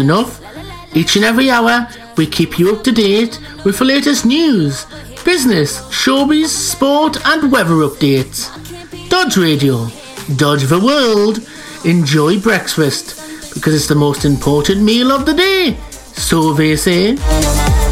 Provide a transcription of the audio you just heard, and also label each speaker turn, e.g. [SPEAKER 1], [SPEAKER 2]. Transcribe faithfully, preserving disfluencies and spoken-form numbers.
[SPEAKER 1] enough. Each and every hour, we keep you up to date with the latest news, business, showbiz, sport and weather updates. Dodge Radio, Dodge the world. Enjoy breakfast, because it's the most important meal of the day, so they say.